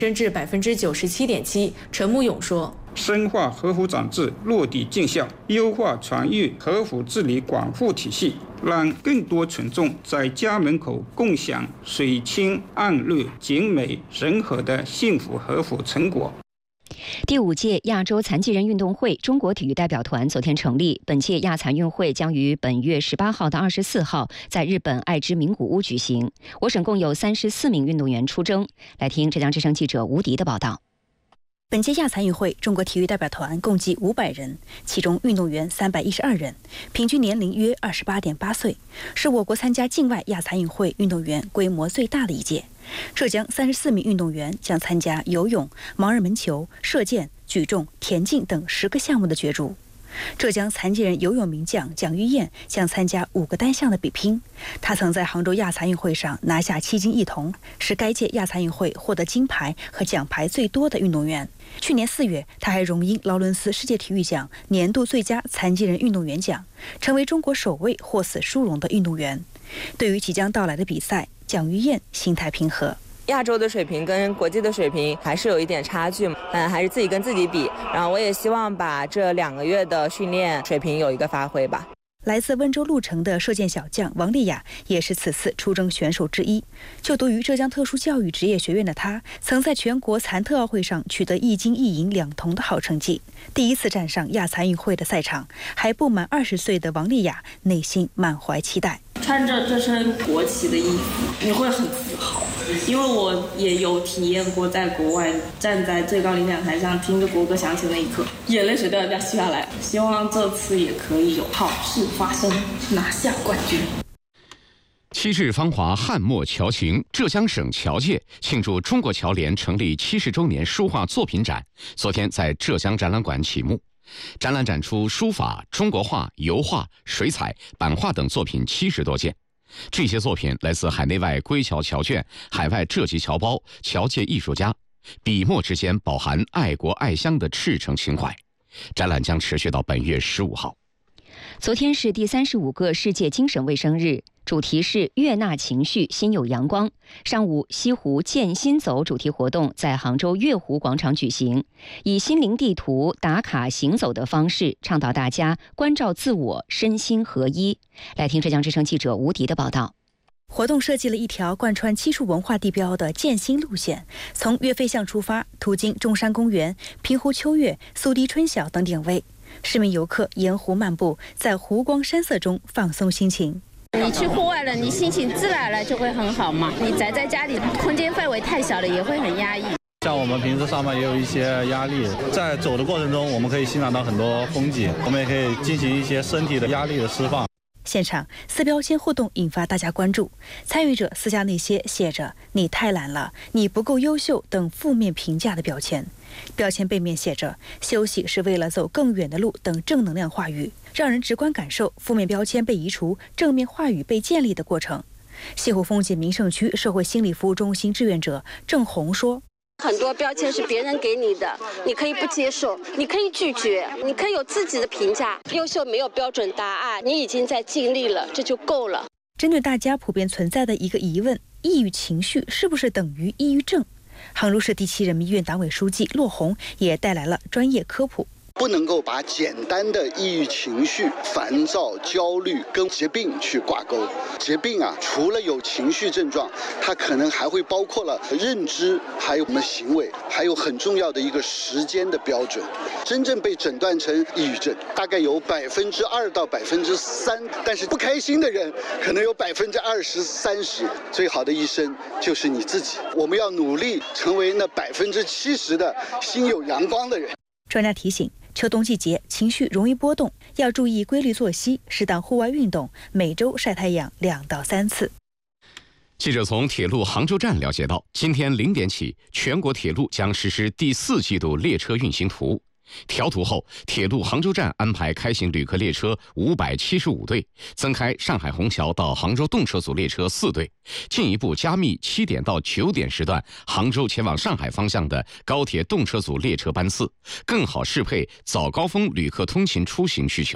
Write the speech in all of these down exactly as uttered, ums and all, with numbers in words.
升至百分之九十七点七。陈慕勇说：“ 深化合湖长治落地见效，优化传育合湖治理管护体系，让更多群众在家门口共享水清岸绿、景美人和的幸福合湖成果。” 第五届亚洲残疾人运动会中国体育代表团昨天成立，本届亚残运会将于本月十八号到二十四号在日本爱知名古屋举行。我省共有三十四名运动员出征。来听浙江之声记者吴迪的报道。 本届亚残运会中国体育代表团共计五百人，其中运动员三百一十二人，平均年龄约二十八点八岁，是我国参加境外亚残运会运动员规模最大的一届。浙江三十四名运动员将参加游泳、盲人门球、射箭、举重、田径等十个项目的角逐。浙江残疾人游泳名将蒋玉燕将参加五个单项的比拼。她曾在杭州亚残运会上拿下七金一铜，是该届亚残运会获得金牌和奖牌最多的运动员。去年四月，她还荣膺劳伦斯世界体育奖年度最佳残疾人运动员奖，成为中国首位获此殊荣的运动员。对于即将到来的比赛，蒋玉燕心态平和。 亚洲的水平跟国际的水平还是有一点差距，嗯，还是自己跟自己比。然后我也希望把这两个月的训练水平有一个发挥吧。 来自温州鹿城的射箭小将王丽雅也是此次出征选手之一。就读于浙江特殊教育职业学院的她，曾在全国残特奥会上取得一金一银两铜的好成绩。第一次站上亚残运会的赛场，还不满二十岁的王丽雅内心满怀期待。 穿着这身国旗的衣服，你会很自豪，因为我也有体验过在国外站在最高领奖台上听着国歌响起的那一刻，眼泪水都要掉下来。希望这次也可以有好事发生，拿下冠军。 七日芳华汉墨侨情，浙江省侨界庆祝中国侨联成立七十周年书画作品展，昨天在浙江展览馆启幕。展览展出书法、中国画、油画、水彩、版画等作品七十多件。这些作品来自海内外归侨侨眷、海外浙籍侨胞、侨界艺术家，笔墨之间饱含爱国爱乡的赤诚情怀。展览将持续到本月十五号。 昨天是第三十五个世界精神卫生日，主题是悦纳情绪，心有阳光。上午，西湖健心走主题活动在杭州月湖广场举行，以心灵地图打卡行走的方式，倡导大家关照自我，身心合一。来听浙江之声记者吴迪的报道。 活动设计了一条贯穿七处文化地标的健心路线，从岳飞巷出发，途经中山公园、平湖秋月、苏堤春晓等点位。市民游客沿湖漫步，在湖光山色中放松心情。 你去户外了，你心情自然了就会很好嘛。你宅在家里，空间范围太小了，也会很压抑。 像我们平时上班也有一些压力，在走的过程中，我们可以欣赏到很多风景，我们也可以进行一些身体的压力的释放。 现场撕标签互动引发大家关注，参与者撕下那些写着“你太懒了”“你不够优秀”等负面评价的标签。标签背面写着“休息是为了走更远的路”等正能量话语，让人直观感受负面标签被移除、正面话语被建立的过程。西湖风景名胜区社会心理服务中心志愿者郑红说：“ 很多标签是别人给你的，你可以不接受，你可以拒绝，你可以有自己的评价。优秀没有标准答案，你已经在尽力了，这就够了。” 针对大家普遍存在的一个疑问，抑郁情绪是不是等于抑郁症？杭州市第七人民医院党委书记骆红也带来了专业科普。 不能够把简单的抑郁情绪、烦躁、焦虑跟疾病去挂钩。疾病啊，除了有情绪症状，它可能还会包括了认知，还有我们行为，还有很重要的一个时间的标准。真正被诊断成抑郁症，大概有百分之二到百分之三，但是不开心的人可能有百分之二十三十。最好的医生就是你自己，我们要努力成为那百分之七十的心有阳光的人。 专家提醒，秋冬季节情绪容易波动，要注意规律作息，适当户外运动，每周晒太阳两到三次。 记者从铁路杭州站了解到，今天零点起，全国铁路将实施第四季度列车运行图。调图后，铁路杭州站安排开行旅客列车五百七十五对，增开上海虹桥到杭州动车组列车四对，进一步加密七点到九点时段杭州前往上海方向的高铁动车组列车班次，更好适配早高峰旅客通勤出行需求。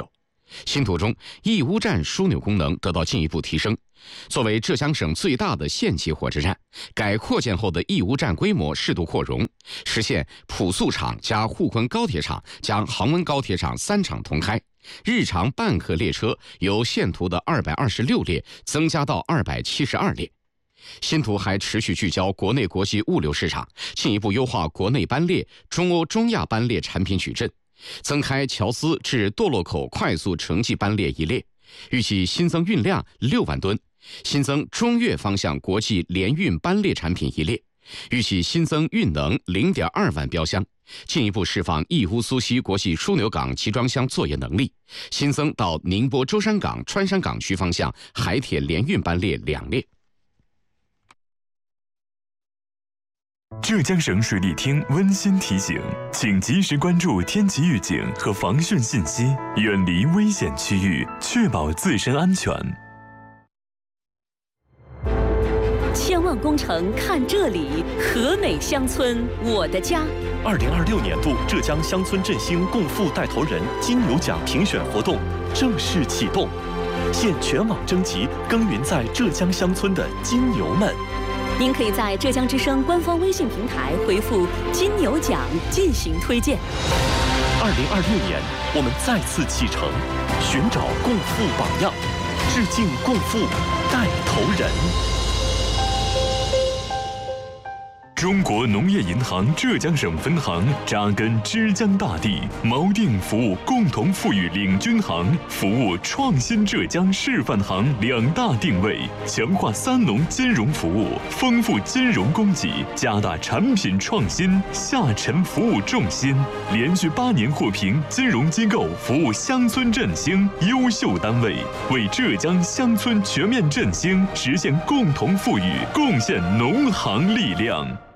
新图中，义乌站枢纽功能得到进一步提升。作为浙江省最大的县级火车站，改扩建后的义乌站规模适度扩容，实现普速厂加沪昆高铁厂加杭温高铁厂三厂同开。日常半客列车由现图的二百二十六列增加到二百七十二列。新图还持续聚焦国内国际物流市场，进一步优化国内班列、中欧、中亚班列产品矩阵，增开乔司至堕落口快速城际班列一列，预计新增运量六万吨；新增中越方向国际联运班列产品一列，预计新增运能零点二万标箱，进一步释放义乌苏锡国际枢纽港集装箱作业能力，新增到宁波舟山港、川山港区方向海铁联运班列两列。 浙江省水利厅温馨提醒，请及时关注天气预警和防汛信息，远离危险区域，确保自身安全。 千万工程看这里，和美乡村我的家。 二零二六年度浙江乡村振兴共富带头人金牛奖评选活动正式启动，现全网征集耕耘在浙江乡村的金牛们。 您可以在浙江之声官方微信平台回复“金牛奖”进行推荐。 二零二六年，我们再次启程，寻找共富榜样，致敬共富带头人。 中国农业银行浙江省分行扎根枝江大地，锚定服务共同富裕领军行、服务创新浙江示范行两大定位，强化三农金融服务，丰富金融供给，加大产品创新，下沉服务重心，连续八年获评金融机构服务乡村振兴优秀单位，为浙江乡村全面振兴实现共同富裕贡献农行力量。